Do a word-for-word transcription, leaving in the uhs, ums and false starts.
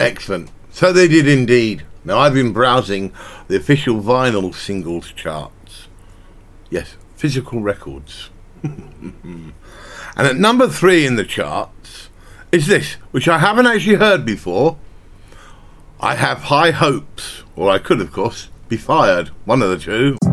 Excellent. So they did indeed. Now, I've been browsing the official vinyl singles charts. Yes, physical records. And at number three in the charts is this, which I haven't actually heard before. I Have High Hopes, or I could, of course, be fired. One of the two.